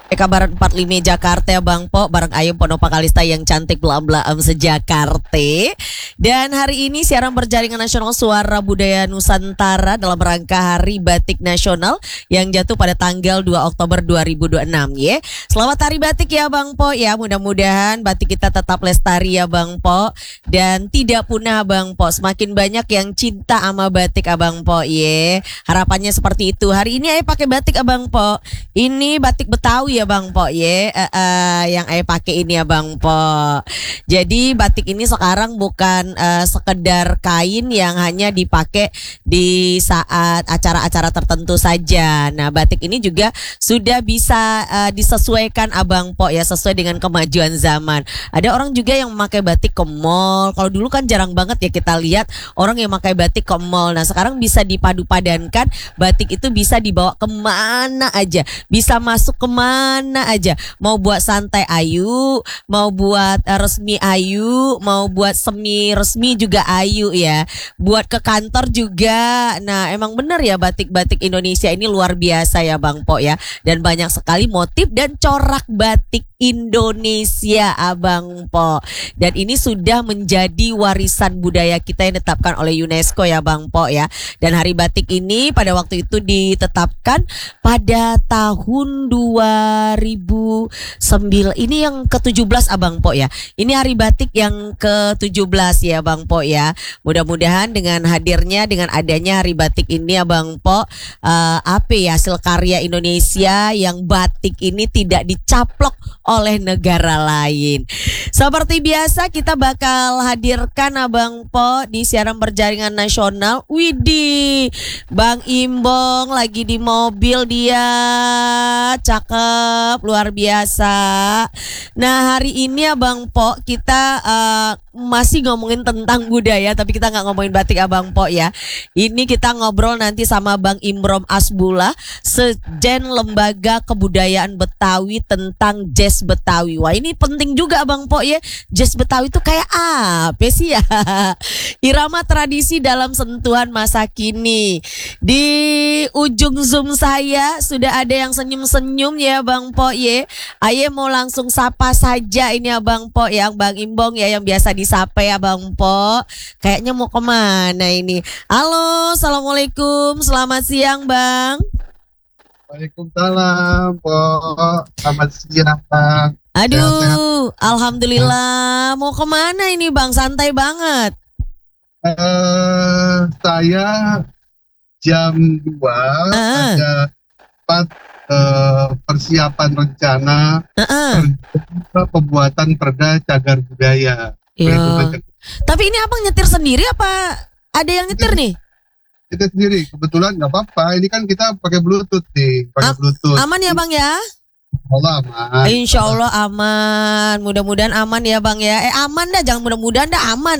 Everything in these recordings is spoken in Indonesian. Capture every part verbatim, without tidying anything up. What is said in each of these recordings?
Eka Barat empat puluh lima Jakarta ya Bang Po, bareng Ayum Ponopa Kalista yang cantik belam-belam sejakarta. Dan hari ini siaran berjaringan nasional Suara Budaya Nusantara dalam rangka Hari Batik Nasional yang jatuh pada tanggal dua Oktober dua ribu dua puluh enam ya. Selamat Hari Batik ya Bang Po ya, mudah-mudahan batik kita tetap lestari ya Bang Po dan tidak punah Bang Po. Semakin banyak yang cinta sama batik Abang Po ya. Harapannya seperti itu. Hari ini Ayah pakai batik Abang Po. Ini batik Betawi ya Bang Po ya, uh, uh, yang Ayah pakai ini ya Bang Po. Jadi batik ini sekarang bukan uh, sekedar kain yang hanya dipakai di saat acara-acara tertentu saja. Nah batik ini juga sudah bisa uh, disesuaikan Abang Po ya, sesuai dengan kemajuan zaman. Ada orang juga yang memakai batik ke mall. Kalau dulu kan jarang banget ya kita lihat orang yang memakai batik ke mall. Nah sekarang bisa dipadu-padankan, batik itu bisa dibawa kemana aja, bisa masuk kemana aja, mau buat santai ayu, mau buat uh, resmi ayu, mau buat semi resmi juga ayu ya, buat ke kantor juga. Nah emang bener ya, batik-batik Indonesia ini luar biasa ya Bang Po ya, dan banyak sekali motif dan corak batik Indonesia Abang Po, dan ini sudah menjadi warisan budaya kita yang ditetapkan oleh UNESCO ya Bang Po ya. Dan Hari Batik ini pada waktu itu ditetapkan pada tahun dua ribu sembilan. Ini yang ke tujuh belas Abang Po ya. Ini Hari Batik yang ke tujuh belas ya Bang Po ya. Mudah-mudahan dengan hadirnya, dengan adanya Hari Batik ini Abang Po, uh, apa ya, hasil karya Indonesia yang batik ini tidak dicaplok oleh negara lain. Seperti biasa kita bakal hadirkan Abang Po di siaran berjaringan nasional. Widih, Bang Imbong lagi di mobil dia, cakep luar biasa. Nah hari ini Abang Po kita uh, masih ngomongin tentang budaya, tapi kita nggak ngomongin batik Abang Po ya. Ini kita ngobrol nanti sama Bang Imrom Asbullah, Sekjen Lembaga Kebudayaan Betawi, tentang jazz Betawi. Wah ini penting juga Abang Po ya. Jazz Betawi itu kayak apa sih ya? Irama tradisi dalam sentuhan masa kini. Di ujung Zoom saya sudah ada yang senyum-senyum ya Bang Po ya. Ayo mau langsung sapa saja ini Abang Po, yang Bang Imbong ya, yang biasa disapa ya Bang Po. Kayaknya mau kemana ini? Halo, assalamualaikum, selamat siang Bang. Waalaikumsalam, Po. Selamat siang. Aduh, sehat-sehat. Alhamdulillah. Mau kemana ini Bang? Santai banget. Uh, saya jam dua uh. ada empat uh, persiapan rencana uh-uh. per- pembuatan perda cagar budaya. Iya. Tapi ini Abang nyetir sendiri apa ada yang nyetir kita, nih? Kita sendiri, kebetulan nggak apa-apa. Ini kan kita pakai Bluetooth nih, pakai A- Bluetooth. Aman ya Bang ya? Allah aman. Insya Allah aman. Mudah-mudahan aman ya Bang ya. Eh aman dah, jangan mudah-mudahan dah, aman.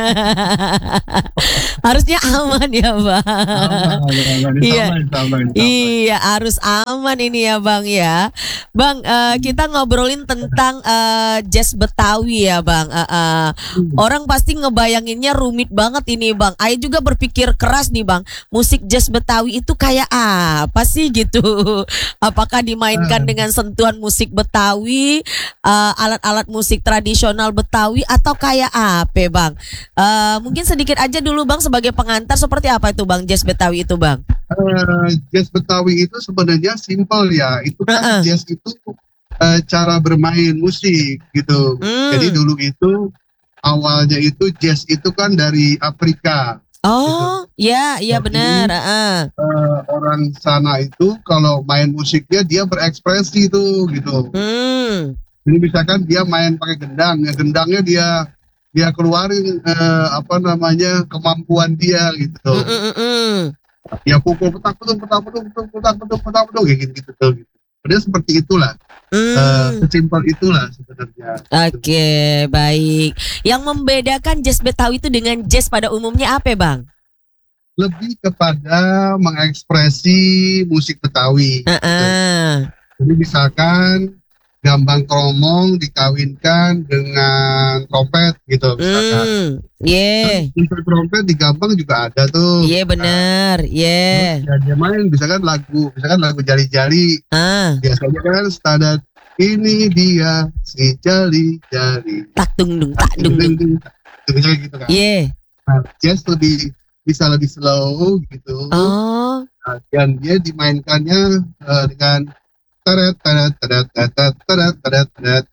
Harusnya aman ya Bang. Aman, aman, Iya, aman, aman, aman. iya harus aman ini ya Bang ya. Bang, uh, kita ngobrolin tentang uh, jazz Betawi ya Bang. Uh, uh, orang pasti ngebayanginnya rumit banget ini Bang. Ayo juga berpikir keras nih Bang. Musik jazz Betawi itu kayak apa sih gitu? Apakah dimainkan dengan sentuhan musik Betawi, uh, alat-alat musik tradisional Betawi, atau kayak apa Bang? Uh, mungkin sedikit aja dulu Bang sebagai pengantar, seperti apa itu Bang jazz Betawi itu Bang? Uh, jazz Betawi itu sebenarnya simple ya. Itu kan uh-uh. jazz itu uh, cara bermain musik gitu. Hmm. Jadi dulu itu awalnya itu jazz itu kan dari Afrika. Oh, gitu. Ya, iya benar. Uh. Uh, orang sana itu kalau main musiknya dia berekspresi tuh gitu. Hmm. Jadi misalkan dia main pakai gendang, ya gendangnya dia dia keluarin uh, apa namanya kemampuan dia gitu. Mm-mm-mm. Ya pukul petak petung petak petung petung petak petung petak petung kayak gitu gitu tuh. Gitu. Dia seperti itulah. Hmm. Uh, sesimpel itulah sebenarnya. Oke, okay, baik. Yang membedakan jazz Betawi itu dengan jazz pada umumnya apa Bang? Lebih kepada mengekspresi musik Betawi. Uh-uh. Gitu. Jadi misalkan gambang kromong dikawinkan dengan trompet gitu misalkan. Hmm, yeah. Unsur trompet di gambang juga ada tuh. Iya yeah, benar, iya. Yeah. Ya, dia main misalkan lagu, misalkan lagu jali-jali. Ah. Biasanya kan standar ini dia si jali-jali. Tak dung dung, tak dung dung. Misalnya gitu kan. Iya. Yeah. Nah, jazz lebih bisa lebih slow gitu. Oh. Nah, dan dia dimainkannya uh, dengan teret teret teret teret teret teret teret.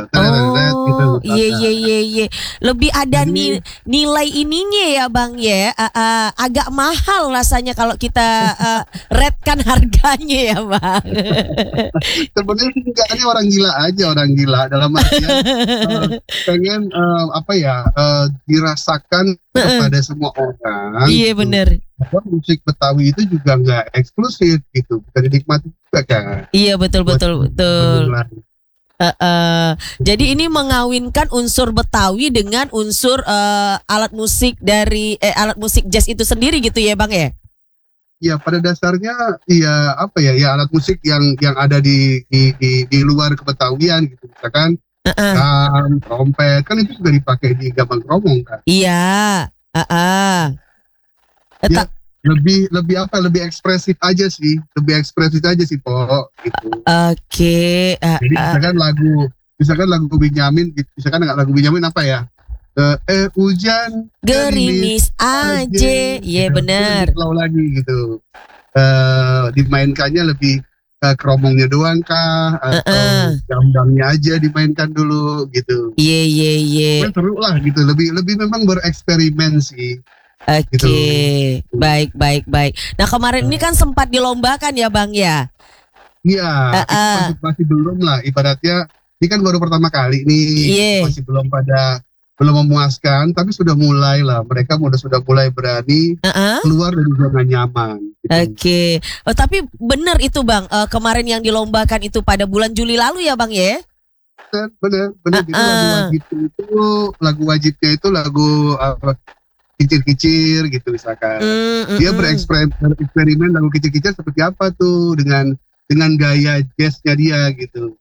Oh, iya iya iya iya. Lebih ada ni, nilai ininya ya Bang ya. Uh, uh, agak mahal rasanya kalau kita uh, rate-kan harganya ya Bang. Sebenarnya enggaknya orang gila aja, orang gila dalam artian uh, pengen uh, apa ya uh, dirasakan kepada semua orang. Iya gitu. Benar. Bahwa musik Betawi itu juga nggak eksklusif gitu, bisa dinikmati juga kan. Iya betul betul Buat betul. Uh, uh, jadi ini mengawinkan unsur Betawi dengan unsur uh, alat musik dari eh, alat musik jazz itu sendiri gitu ya Bang ya? Ya pada dasarnya ya apa ya ya alat musik yang yang ada di di di, di luar kebetawian gitu misalkan uh-uh. kan trompet kan itu juga dipakai di gambang kromong kan. Iya. Uh-uh. Ya, lebih lebih apa lebih ekspresif aja sih lebih ekspresif aja sih Po gitu. Oke. Okay. Uh, Jadi misalkan uh, lagu misalkan lagu Benyamin misalkan nggak lagu Benyamin apa ya uh, eh hujan gerimis aja iya benar slow lagi gitu uh, dimainkannya lebih uh, kromongnya doang kah atau uh-uh. gambangnya aja dimainkan dulu gitu. Iya iya iya seru lah gitu lebih lebih memang bereksperimen sih. Oke, okay. gitu. baik, baik, baik. Nah kemarin ini kan sempat dilombakan ya Bang ya? Iya, uh, uh. masih, masih belum lah. Ibaratnya ini kan baru pertama kali nih, yeah. masih belum pada belum memuaskan, tapi sudah mulai lah. Mereka sudah sudah mulai berani uh-uh. keluar dari zona nyaman. Gitu. Oke, okay. oh, tapi benar itu Bang. Uh, kemarin yang dilombakan itu pada bulan Juli lalu ya Bang ya? Benar, benar. Uh-uh. Itu lagu wajib itu lagu wajibnya itu lagu uh, kicir-kicir gitu misalkan. Mm, mm, dia bereksperimen, bereksperimen lagu kicir-kicir seperti apa tuh dengan dengan gaya jazznya dia gitu.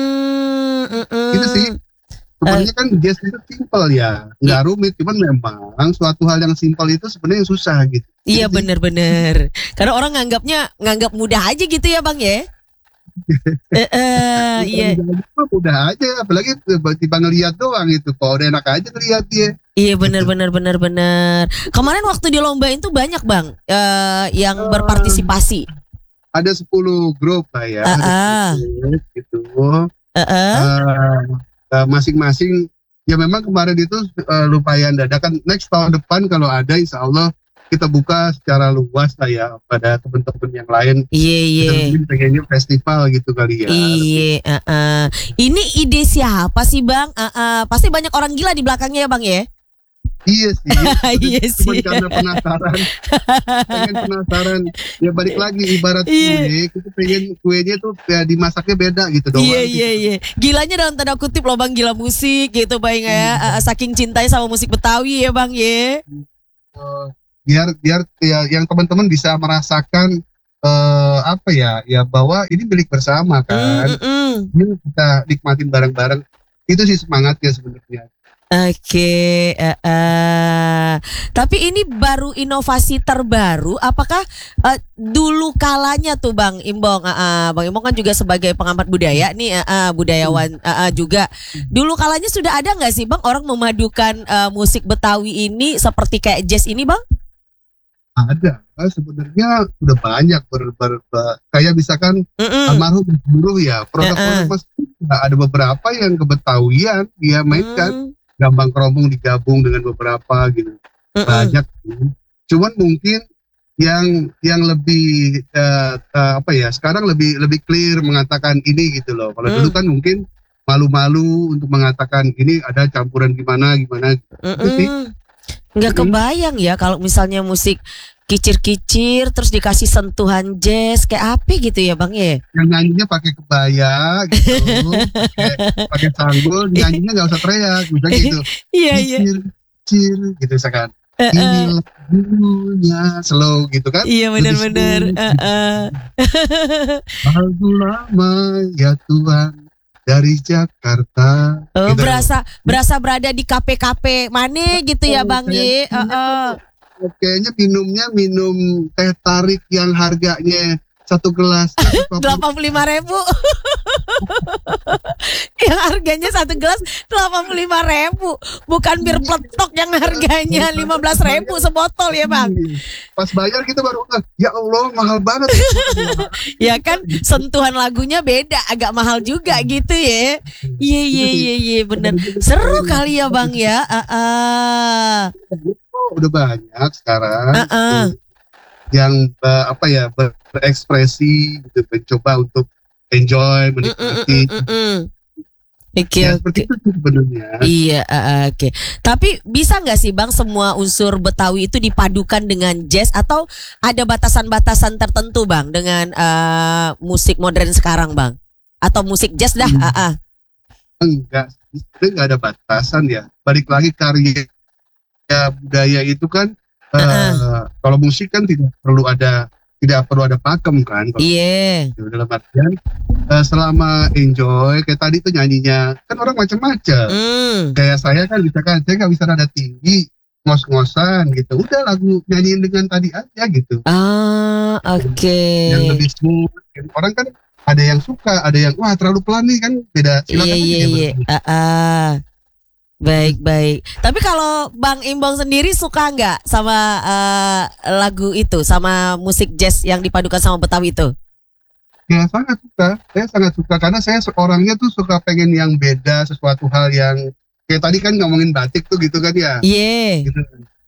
Mm, mm, mm. Itu sih. Sebenarnya uh, kan jazz itu simpel ya, nggak rumit. Cuman memang suatu hal yang simpel itu sebenarnya susah gitu. Iya benar-benar. Karena orang nganggapnya nganggap mudah aja gitu ya Bang ya. uh, uh, iya. Mudah aja, apalagi tiba ngeliat doang itu. Kalau udah enak aja ngeliat dia. Iya benar benar benar benar. Kemarin waktu di lomba itu banyak Bang uh, yang uh, berpartisipasi. Ada sepuluh grup lah ya. Uh, uh. Grup, gitu. Uh, uh. Uh, uh, masing-masing. Ya memang kemarin itu uh, lumayan dadakan. Next tahun depan kalau ada, insya Allah kita buka secara luas lah ya pada teman-teman yang lain. Iya iya. Mungkin pengennya festival gitu kali ya. Iya. Uh, uh. Ini ide siapa sih Bang? Uh, uh. Pasti banyak orang gila di belakangnya ya Bang ya. Iya sih. Iya sih. Cuma karena penasaran. pengen penasaran. Ya balik lagi ibarat iya. kue, kita pengen kuenya tuh ya dimasaknya beda gitu doang. Iya gitu. iya iya. Gilanya dalam tanda kutip loh Bang, gila musik gitu Bang ya. Hmm. Uh, saking cintanya sama musik Betawi ya Bang ya. Uh, biar biar ya yang teman-teman bisa merasakan uh, apa ya ya bahwa ini milik bersama kan. Mm, mm, mm. Ini kita nikmatin bareng-bareng. Itu sih semangatnya sebenarnya. Oke, okay, uh, uh. tapi ini baru inovasi terbaru. Apakah uh, dulu kalanya tuh Bang Imbong, uh, uh, Bang Imbong kan juga sebagai pengamat budaya nih, uh, uh, budayawan uh, uh, juga. Dulu kalanya sudah ada nggak sih Bang orang memadukan uh, musik Betawi ini seperti kayak jazz ini Bang? Ada, nah, sebenarnya udah banyak ber, ber, ber, kayak misalkan almarhum guru ya, produk-produk mas ada beberapa yang kebetawian dia mainkan. Mm. Gambang kromong digabung dengan beberapa gitu. Mm-mm. Banyak. Cuman mungkin yang yang lebih uh, uh, apa ya? Sekarang lebih lebih clear mengatakan ini gitu loh. Kalau mm. dulu kan mungkin malu-malu untuk mengatakan ini ada campuran gimana gimana gitu sih. Nggak kebayang ya kalau misalnya musik kicir-kicir terus dikasih sentuhan jazz kayak apa gitu ya Bang ya? Yang nyanyinya pakai kebaya gitu, pakai pakai sanggul, nyanyinya nggak usah teriak, misalnya gitu. Iya iya. Kicir, gitu misalkan. Uh, uh. Ini lagunya slow gitu kan? Iya benar-benar. Uh, uh. Lagu lama ya Tuhan, dari Jakarta. Oh, gitu. berasa berasa berada di kafe-kafe mana gitu ya Bang Ye. Uh, uh. Kayaknya minumnya minum teh tarik yang harganya satu gelas delapan puluh lima ribu. Yang harganya satu gelas delapan puluh lima ribu. Bukan bir peletok yang harganya lima belas ribu sebotol ya Bang. Pas bayar kita baru, ya Allah mahal banget. Ya kan sentuhan lagunya beda, agak mahal juga gitu ya. Iya iya iya iya bener. Seru kali ya Bang ya. Uh, uh. Udah banyak sekarang. Uh, uh. Yang uh, apa ya berekspresi gitu, mencoba untuk enjoy, menikmati. Mm, mm, mm, mm. Oke, ya, oke. seperti itu sebenarnya. Iya, uh, oke. Okay. Tapi bisa nggak sih Bang semua unsur Betawi itu dipadukan dengan jazz atau ada batasan-batasan tertentu Bang dengan uh, musik modern sekarang Bang? Atau musik jazz dah? Hmm. Uh, uh. Enggak, itu nggak ada batasan ya. Balik lagi karya ya, budaya itu kan. Uh, uh-uh. Kalau musik kan tidak perlu ada tidak perlu ada pakem kan. Iya. Yeah. Dalam artian uh, selama enjoy kayak tadi tuh nyanyinya kan orang macam-macam. Mm. Kayak saya kan misalkan saya nggak bisa nada tinggi, ngos-ngosan gitu. Udah lagu nyanyiin dengan tadi aja gitu. Ah, oke. Okay. Yang lebih smooth. Orang kan ada yang suka, ada yang wah terlalu pelan nih kan beda. Silakan iya iya iya. Ah. Uh-uh. Baik baik. Tapi kalau Bang Imbong sendiri suka nggak sama uh, lagu itu, sama musik jazz yang dipadukan sama Betawi itu? Ya sangat suka. Saya sangat suka karena saya orangnya tuh suka pengen yang beda, sesuatu hal yang kayak tadi kan ngomongin batik tuh gitu kan ya. Iya. Yeah. Gitu.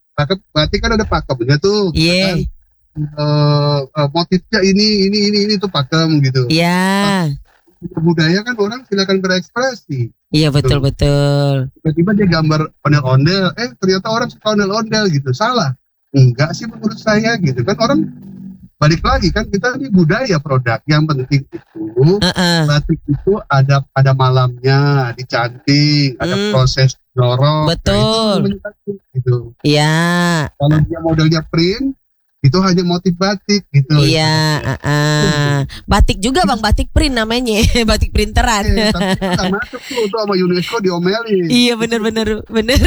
Batik kan ada pakemnya tuh. Iya. Yeah. Kan? Uh, uh, motifnya ini ini ini ini tuh pakem gitu. Iya. Yeah. Budaya kan orang silakan berekspresi. Iya betul gitu. Betul. Tiba-tiba dia gambar ondel-ondel, eh ternyata orang suka ondel-ondel gitu, salah? Enggak sih menurut saya gitu kan, orang balik lagi kan kita ini budaya produk yang penting itu uh-uh. batik itu ada ada malamnya, dicanting, hmm. ada proses dorong. Betul. Nah, itu gitu. Iya. Kalau dia modelnya print itu hanya motif batik gitu. Iya, uh, uh. batik juga Bang, batik print namanya, batik printeran. Eh, tapi nggak masuk tuh, tuh sama UNESCO diomelin. Iya bener-bener, bener.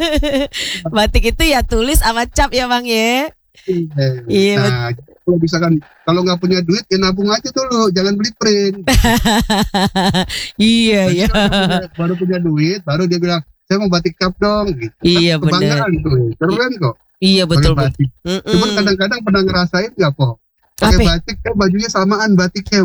Batik itu ya tulis sama cap ya Bang ya. Eh, iya. Nah, kalau misalkan kalau nggak punya duit ya nabung aja dulu, jangan beli print. Iya iya. Baru punya duit, baru dia bilang saya mau batik cap dong. Gitu. Iya bener. Tuh, keren kok. Iya betul batik. Mm-mm. Cuman kadang-kadang pernah ngerasain nggak po? Pakai batik kan bajunya samaan batiknya.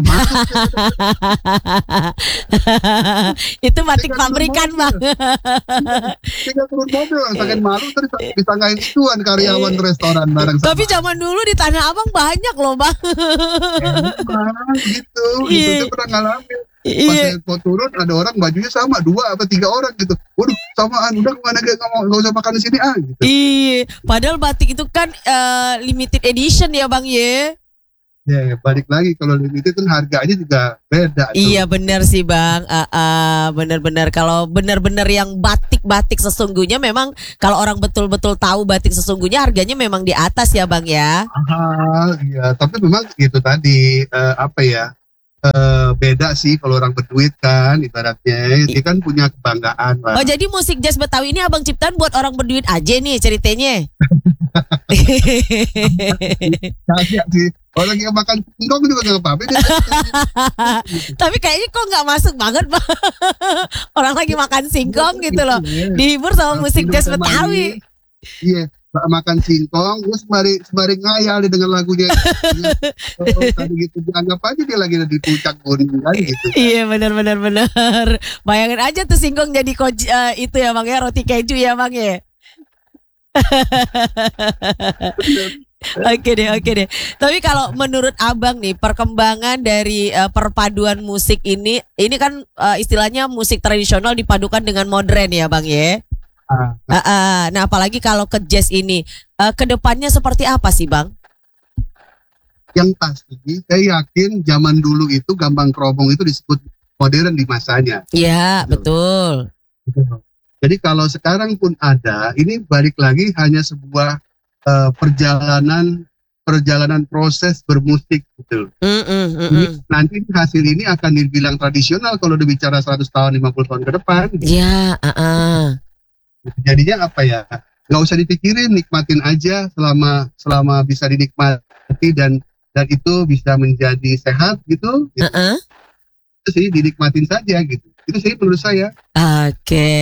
Itu batik pabrikan Bang. Tinggal turun mobil, sangat malu terus ditangain ituan karyawan restoran bareng. Tapi zaman dulu di Tanah Abang banyak loh Bang. Emang gitu, itu saya pernah ngalamin. Pas mau turun ada orang bajunya sama dua apa tiga orang gitu. Waduh samaan, udah kemana gak mau nggak usah makan di sini ah. Gitu. Iya, padahal batik itu kan uh, limited edition ya Bang ye. Ya, balik lagi kalau limited kan harganya juga beda. Iya benar sih Bang, uh, uh, benar-benar kalau benar-benar yang batik-batik sesungguhnya memang kalau orang betul-betul tahu batik sesungguhnya harganya memang di atas ya Bang ya. Ah, iya, tapi memang gitu tadi uh, apa ya? Uh, beda sih kalau orang berduit kan ibaratnya dia kan punya kebanggaan lah. Oh jadi musik jazz Betawi ini Abang ciptain buat orang berduit aja nih ceritanya. Kagak sih, orang yang makan singkong juga gak apa-apa. Tapi kayaknya kok gak masuk banget Bang. Orang lagi makan singkong gitu loh, dihibur sama musik jazz Betawi. Iya, makan singkong, terus sembari sembari ngayal dengan lagunya. Oh, tadi gitu dianggap aja dia lagi di puncak gunung kan gitu. Iya benar benar benar. Bayangin aja tuh singkong jadi koji, uh, itu ya Bang ya, roti keju ya Bang ya. Oke deh, oke deh. Tapi kalau menurut Abang nih perkembangan dari uh, perpaduan musik ini, ini kan uh, istilahnya musik tradisional dipadukan dengan modern ya Bang ya. Uh, uh, nah apalagi kalau ke jazz ini uh, kedepannya seperti apa sih Bang? Yang pasti saya yakin zaman dulu itu gambang kromong itu disebut modern di masanya. Iya betul. betul. Jadi kalau sekarang pun ada, ini balik lagi hanya sebuah uh, perjalanan perjalanan proses bermusik gitu. Mm, mm, mm, Jadi, mm. nanti hasil ini akan dibilang tradisional kalau udah bicara seratus tahun, lima puluh tahun ke depan. Ya, uh -uh. Jadinya apa ya? Nggak usah dipikirin, nikmatin aja selama selama bisa dinikmati dan dan itu bisa menjadi sehat gitu. gitu. Uh -uh. Itu sih dinikmatin saja gitu. Itu sih menurut saya. Oke,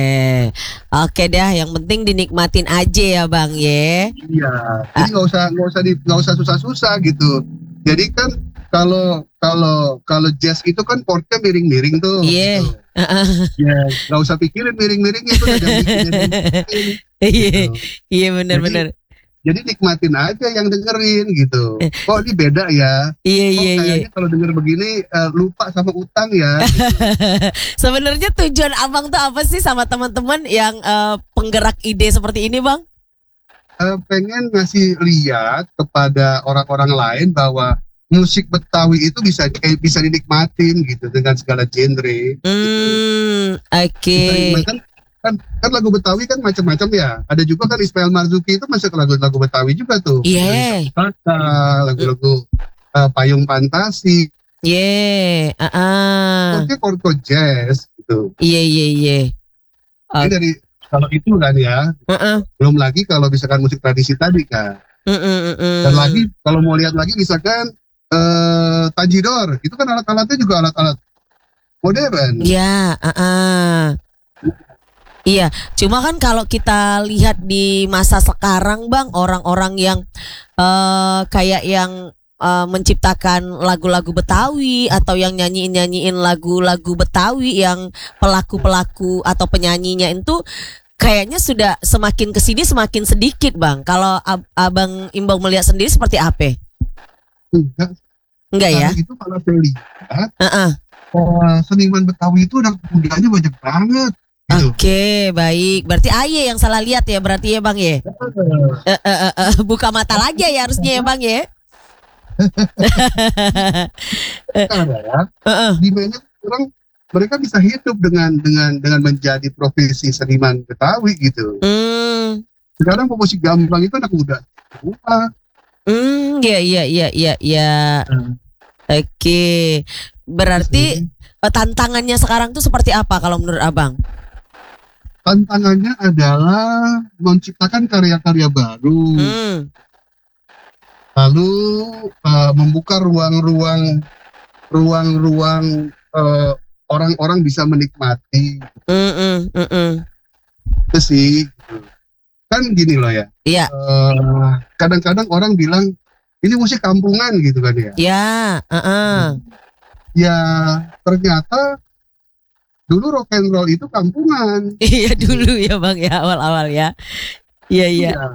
oke dah. Yang penting dinikmatin aja ya bang ya. Iya. Jadi nggak usah nggak usah di nggak usah susah-susah gitu. Jadi kan kalau kalau kalau jazz itu kan chordnya miring-miring tuh. Iya. Gitu. Ya, nggak usah pikirin miring-miringnya itu ada bikin. Iya, iya benar-benar. Jadi nikmatin aja yang dengerin gitu. Kok ini beda ya? Iya Kok iya iya. kayaknya kalau denger begini uh, lupa sama utang ya. Gitu. Sebenarnya tujuan abang tuh apa sih sama teman-teman yang uh, penggerak ide seperti ini bang? Uh, pengen ngasih lihat kepada orang-orang lain bahwa musik Betawi itu bisa eh, bisa dinikmatin gitu dengan segala genre. Hmm, oke. Okay. Kan, kan kan lagu Betawi kan macam-macam ya. Ada juga kan Ismail Marzuki itu masuk lagu-lagu Betawi juga tuh. Iya. Yeah. Lagu-lagu uh, Payung Fantasi. Iya. Yeah. Uh-uh. Chordnya chord jazz gitu. Iya iya iya. Ini dari kalau itu kan ya. Uh-uh. Belum lagi kalau misalkan musik tradisi tadi kan. Uh-uh. Dan lagi kalau mau lihat lagi misalkan Uh, Tanjidor itu kan alat-alatnya juga alat-alat modern. Iya, uh-uh. Iya. Cuma kan kalau kita lihat di masa sekarang bang, orang-orang yang uh, kayak yang uh, menciptakan lagu-lagu Betawi atau yang nyanyiin-nyanyiin lagu-lagu Betawi yang pelaku-pelaku atau penyanyinya itu kayaknya sudah semakin kesini semakin sedikit bang. Kalau ab- abang Imbang melihat sendiri seperti apa? Enggak. Enggak ya? Itu kalau saya lihat, uh-uh. uh, seniman Betawi itu anak mudanya banyak banget. Gitu. Oke, okay, baik. Berarti Aye yang salah lihat ya, berarti ya bang ya? Uh, uh, uh, uh, buka mata lagi ya harusnya ya bang ya? Karena uh-uh. di banyak orang mereka bisa hidup dengan dengan dengan menjadi profesi seniman Betawi gitu. Hmm. Sekarang pemusik gambang itu anak muda. Lupa. Hmm, ya, ya, ya, ya, ya. Hmm. Oke, okay. Berarti hmm. tantangannya sekarang tuh seperti apa kalau menurut abang? Tantangannya adalah menciptakan karya-karya baru, hmm. lalu uh, membuka ruang-ruang, ruang-ruang uh, orang-orang bisa menikmati. Mm-mm, mm-mm. Itu sih. Kan gini loh ya. Iya. Uh, kadang-kadang orang bilang ini musik kampungan gitu kan ya. Iya. Uh-uh. Ya ternyata dulu rock and roll itu kampungan. Iya dulu ya bang ya awal-awal ya. Iya iya. Ya.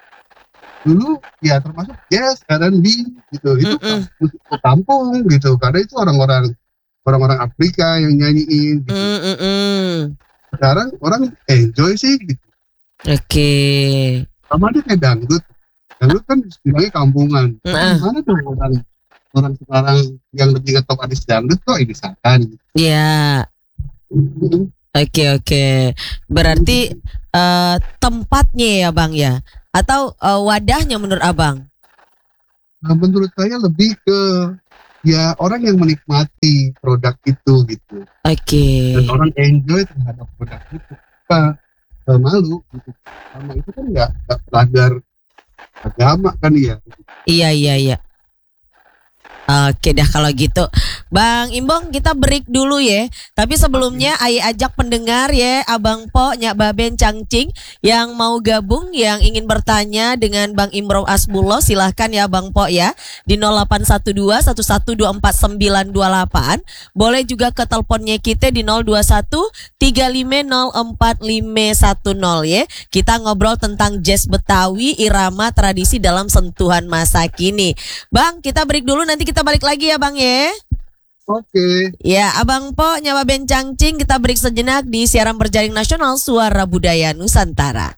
Dulu ya termasuk jazz, R and B gitu. Itu musik kampung gitu. Karena itu orang-orang orang-orang Afrika yang nyanyiin. Gitu. Mm-mm. Sekarang orang enjoy sih. Gitu. Oke. Okay. Sama dia kayak dangdut. Dangdut kan bilangnya kampungan. Nah. Mana tuh orang orang sekarang yang lebih ngetop artis dangdut kok ini misalkan. Iya. Oke okay, oke. Okay. Berarti uh, tempatnya ya bang ya, atau uh, wadahnya menurut abang? Nah, menurut saya lebih ke ya orang yang menikmati produk itu gitu. Oke. Okay. Dan orang enjoy terhadap produk itu. Apa uh, malu gitu. Sama itu kan nggak nggak pelanggar agama kan ya. Iya iya iya. Oke dah kalau gitu Bang Imbong kita break dulu ya. Tapi sebelumnya Ayo ajak pendengar ya, Abang Po, Nyak Baben, Cangcing yang mau gabung, yang ingin bertanya dengan Bang Imron Asbullah, silahkan ya Bang Po ya di nol delapan satu dua satu satu dua empat sembilan dua delapan. Boleh juga ke teleponnya kita di nol dua satu tiga lima nol empat lima satu nol ya. Kita ngobrol tentang jazz Betawi, irama tradisi dalam sentuhan masa kini. Bang kita break dulu, nanti kita Kita balik lagi ya Bang ya. Oke. Ya Abang Po, Nyak Baben, Cangcing, kita break sejenak di siaran berjaring nasional Suara Budaya Nusantara.